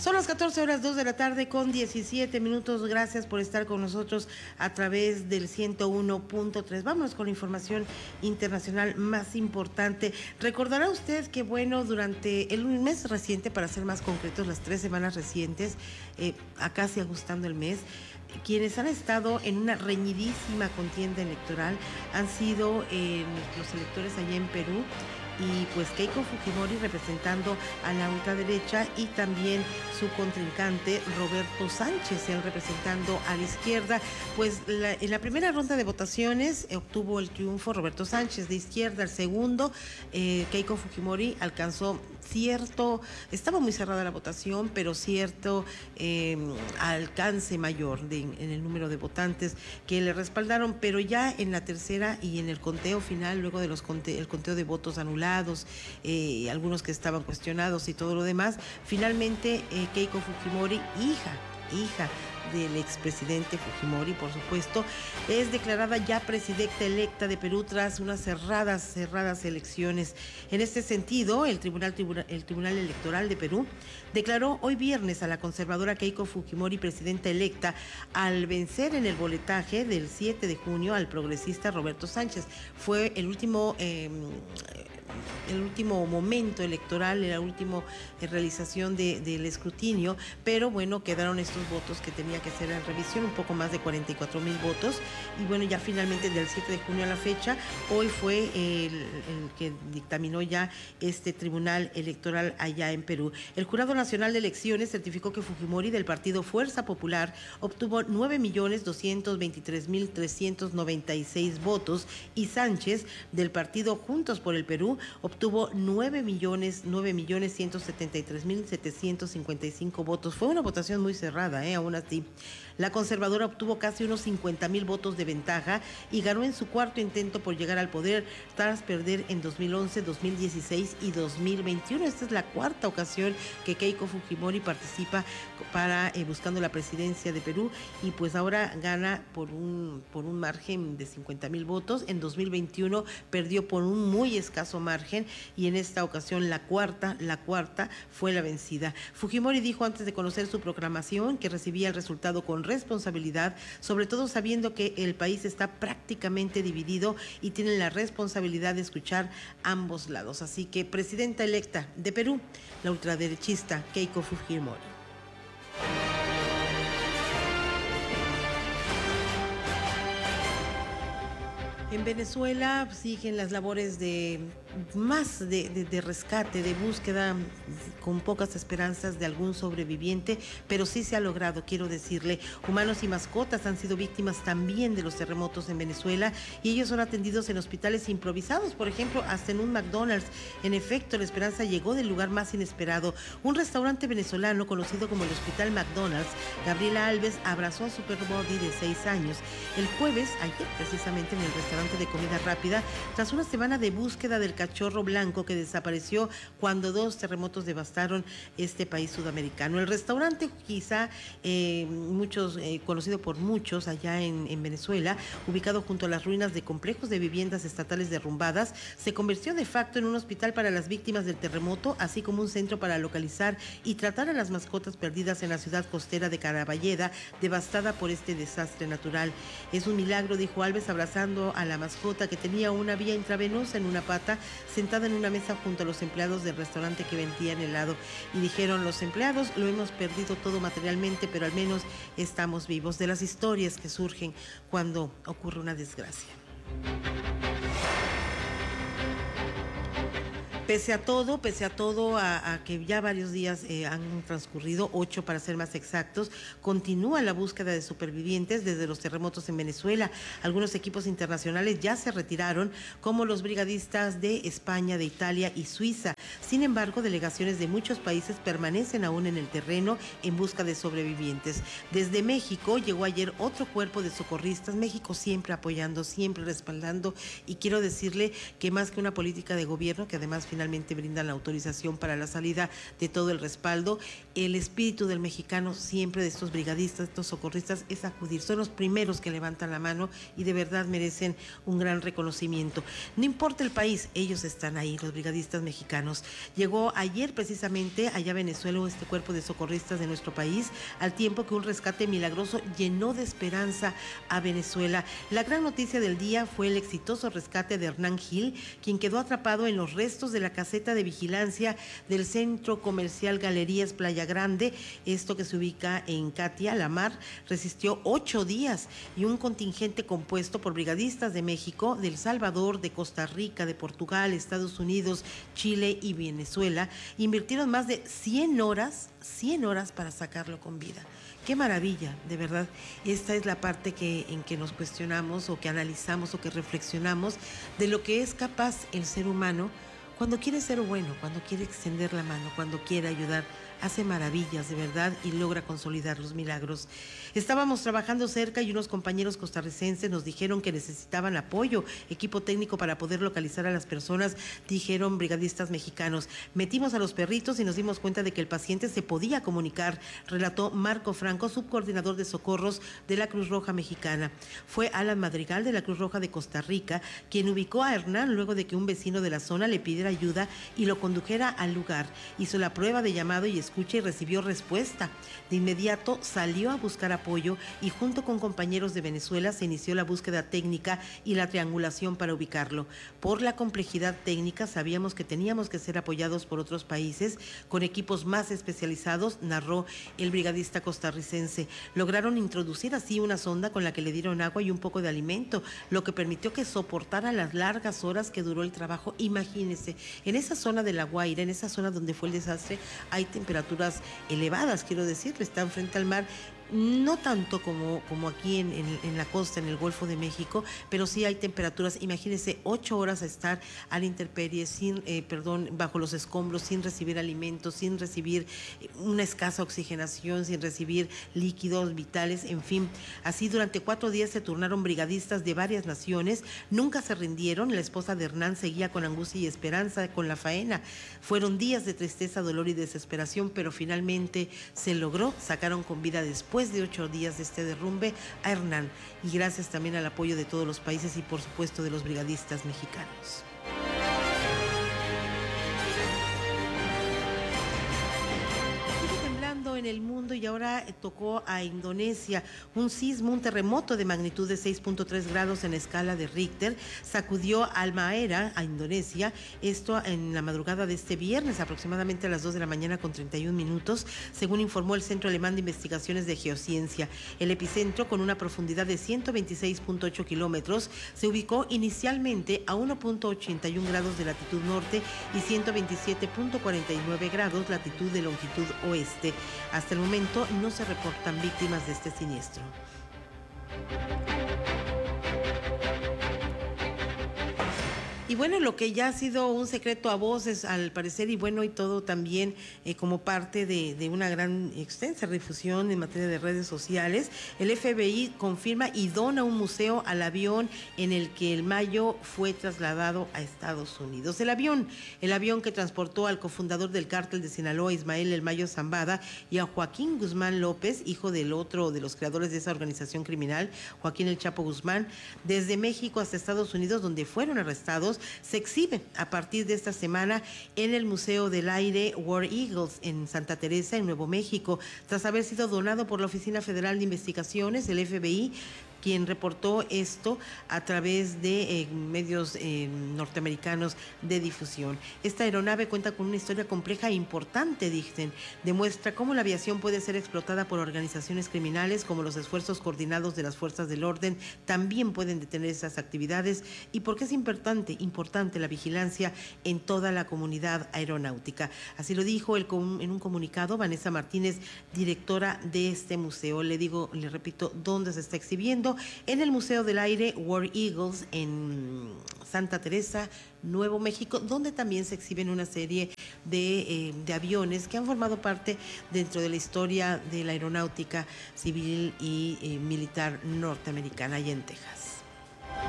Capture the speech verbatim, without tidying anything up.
Son las catorce horas dos de la tarde con diecisiete minutos. Gracias por estar con nosotros a través del ciento uno punto tres. Vámonos con la información internacional más importante. Recordará usted que, bueno, durante el mes reciente, para ser más concretos, las tres semanas recientes, eh, a casi ajustando el mes, quienes han estado en una reñidísima contienda electoral han sido eh, los electores allá en Perú, y pues Keiko Fujimori representando a la ultraderecha y también su contrincante Roberto Sánchez, él representando a la izquierda. Pues la, en la primera ronda de votaciones eh, obtuvo el triunfo Roberto Sánchez de izquierda. El segundo, eh, Keiko Fujimori alcanzó cierto, estaba muy cerrada la votación, pero cierto eh, alcance mayor de, en el número de votantes que le respaldaron, pero ya en la tercera y en el conteo final, luego de los conte, el conteo de votos anulados, eh, algunos que estaban cuestionados y todo lo demás, finalmente eh, Keiko Fujimori, hija, hija del expresidente Fujimori, por supuesto, es declarada ya presidenta electa de Perú tras unas cerradas, cerradas elecciones. En este sentido, el Tribunal, Tribunal, el Tribunal Electoral de Perú declaró hoy viernes a la conservadora Keiko Fujimori presidenta electa al vencer en el boletaje del siete de junio al progresista Roberto Sánchez. Fue el último... Eh, el último momento electoral, la última realización de, del escrutinio, pero bueno, quedaron estos votos que tenía que hacer en revisión, un poco más de cuarenta y cuatro mil votos, y bueno, ya finalmente del siete de junio a la fecha, hoy fue el, el que dictaminó ya este tribunal electoral allá en Perú. El Jurado Nacional de Elecciones certificó que Fujimori del partido Fuerza Popular obtuvo nueve millones doscientos veintitrés mil trescientos noventa y seis votos y Sánchez del partido Juntos por el Perú obtuvo nueve millones, nueve millones ciento setenta y tres mil setecientos cincuenta y cinco votos. Fue una votación muy cerrada, ¿eh? Aún así. La conservadora obtuvo casi unos cincuenta mil votos de ventaja y ganó en su cuarto intento por llegar al poder tras perder en dos mil once, dos mil dieciséis y dos mil veintiuno. Esta es la cuarta ocasión que Keiko Fujimori participa para eh, buscando la presidencia de Perú, y pues ahora gana por un, por un margen de cincuenta mil votos. En dos mil veintiuno perdió por un muy escaso margen y en esta ocasión la cuarta, la cuarta fue la vencida. Fujimori dijo antes de conocer su proclamación que recibía el resultado con responsabilidad, sobre todo sabiendo que el país está prácticamente dividido y tienen la responsabilidad de escuchar ambos lados. Así que presidenta electa de Perú, la ultraderechista Keiko Fujimori. En Venezuela siguen las labores de más de, de, de rescate, de búsqueda, con pocas esperanzas de algún sobreviviente, pero sí se ha logrado, quiero decirle. Humanos y mascotas han sido víctimas también de los terremotos en Venezuela y ellos son atendidos en hospitales improvisados, por ejemplo, hasta en un McDonald's. En efecto, la esperanza llegó del lugar más inesperado. Un restaurante venezolano conocido como el Hospital McDonald's, Gabriela Alves abrazó a su perro Body de seis años. El jueves, ayer precisamente, en el restaurante de comida rápida, tras una semana de búsqueda del cachorro blanco que desapareció cuando dos terremotos devastaron este país sudamericano. El restaurante, quizá eh, muchos eh, conocido por muchos allá en, en Venezuela, ubicado junto a las ruinas de complejos de viviendas estatales derrumbadas, se convirtió de facto en un hospital para las víctimas del terremoto, así como un centro para localizar y tratar a las mascotas perdidas en la ciudad costera de Caraballeda, devastada por este desastre natural. Es un milagro, dijo Alves, abrazando a la mascota que tenía una vía intravenosa en una pata, sentada en una mesa junto a los empleados del restaurante que vendían helado. Y dijeron los empleados: lo hemos perdido todo materialmente, pero al menos estamos vivos. De las historias que surgen cuando ocurre una desgracia. Pese a todo, pese a todo, a, a que ya varios días eh, han transcurrido, ocho para ser más exactos, continúa la búsqueda de supervivientes desde los terremotos en Venezuela. Algunos equipos internacionales ya se retiraron, como los brigadistas de España, de Italia y Suiza. Sin embargo, delegaciones de muchos países permanecen aún en el terreno en busca de sobrevivientes. Desde México llegó ayer otro cuerpo de socorristas, México siempre apoyando, siempre respaldando, y quiero decirle que más que una política de gobierno, que además finalmente brindan la autorización para la salida de todo el respaldo. El espíritu del mexicano siempre, de estos brigadistas, de estos socorristas, es acudir. Son los primeros que levantan la mano y de verdad merecen un gran reconocimiento. No importa el país, ellos están ahí, los brigadistas mexicanos. Llegó ayer precisamente allá a Venezuela este cuerpo de socorristas de nuestro país, al tiempo que un rescate milagroso llenó de esperanza a Venezuela. La gran noticia del día fue el exitoso rescate de Hernán Gil, quien quedó atrapado en los restos de la caseta de vigilancia del Centro Comercial Galerías Playa Grande, esto que se ubica en Catia, La Mar. Resistió ocho días y un contingente compuesto por brigadistas de México, de El Salvador, de Costa Rica, de Portugal, Estados Unidos, Chile y Venezuela invirtieron más de cien horas, cien horas para sacarlo con vida. Qué maravilla, de verdad. Esta es la parte que, en que nos cuestionamos o que analizamos o que reflexionamos de lo que es capaz el ser humano cuando quiere ser bueno, cuando quiere extender la mano, cuando quiere ayudar. Hace maravillas, de verdad, y logra consolidar los milagros. Estábamos trabajando cerca y unos compañeros costarricenses nos dijeron que necesitaban apoyo, equipo técnico para poder localizar a las personas, dijeron brigadistas mexicanos. Metimos a los perritos y nos dimos cuenta de que el paciente se podía comunicar, relató Marco Franco, subcoordinador de socorros de la Cruz Roja Mexicana. Fue Alan Madrigal de la Cruz Roja de Costa Rica quien ubicó a Hernán luego de que un vecino de la zona le pidiera ayuda y lo condujera al lugar. Hizo la prueba de llamado y escucha y recibió respuesta. De inmediato salió a buscar apoyo y junto con compañeros de Venezuela se inició la búsqueda técnica y la triangulación para ubicarlo. Por la complejidad técnica sabíamos que teníamos que ser apoyados por otros países con equipos más especializados, narró el brigadista costarricense. Lograron introducir así una sonda con la que le dieron agua y un poco de alimento, lo que permitió que soportara las largas horas que duró el trabajo. Imagínense, en esa zona de La Guaira, en esa zona donde fue el desastre, hay temperaturas elevadas, quiero decirle, están frente al mar. No tanto como, como aquí en, en, en la costa, en el Golfo de México, pero sí hay temperaturas. Imagínense, ocho horas a estar a la intemperie, sin, eh, perdón, bajo los escombros, sin recibir alimentos, sin recibir una escasa oxigenación, sin recibir líquidos vitales, en fin. Así durante cuatro días se turnaron brigadistas de varias naciones, nunca se rindieron. La esposa de Hernán seguía con angustia y esperanza con la faena. Fueron días de tristeza, dolor y desesperación, pero finalmente se logró, sacaron con vida después Después de ocho días de este derrumbe a Hernán, y gracias también al apoyo de todos los países y por supuesto de los brigadistas mexicanos. En el mundo y ahora tocó a Indonesia. Un sismo, un terremoto de magnitud de seis punto tres grados en escala de Richter sacudió Halmahera, a Indonesia, esto en la madrugada de este viernes, aproximadamente a las dos de la mañana con treinta y un minutos, según informó el Centro Alemán de Investigaciones de Geociencia. El epicentro, con una profundidad de ciento veintiséis punto ocho kilómetros, se ubicó inicialmente a uno punto ochenta y un grados de latitud norte y ciento veintisiete punto cuarenta y nueve grados latitud de longitud oeste. Hasta el momento no se reportan víctimas de este siniestro. Y bueno, lo que ya ha sido un secreto a voces al parecer, y bueno, y todo también eh, como parte de, de una gran extensa difusión en materia de redes sociales, el F B I confirma y dona un museo al avión en el que el Mayo fue trasladado a Estados Unidos. El avión, el avión que transportó al cofundador del cártel de Sinaloa, Ismael El Mayo Zambada, y a Joaquín Guzmán López, hijo del otro de los creadores de esa organización criminal, Joaquín El Chapo Guzmán, desde México hasta Estados Unidos, donde fueron arrestados, se exhibe a partir de esta semana en el Museo del Aire War Eagles en Santa Teresa, en Nuevo México, tras haber sido donado por la Oficina Federal de Investigaciones, el F B I, quien reportó esto a través de eh, medios eh, norteamericanos de difusión. Esta aeronave cuenta con una historia compleja e importante, dicen. Demuestra cómo la aviación puede ser explotada por organizaciones criminales, como los esfuerzos coordinados de las fuerzas del orden también pueden detener esas actividades, y por qué es importante, importante la vigilancia en toda la comunidad aeronáutica. Así lo dijo el, en un comunicado Vanessa Martínez, directora de este museo. Le digo, le repito, dónde se está exhibiendo: en el Museo del Aire War Eagles en Santa Teresa, Nuevo México, donde también se exhiben una serie de, eh, de aviones que han formado parte dentro de la historia de la aeronáutica civil y eh, militar norteamericana, allá en Texas.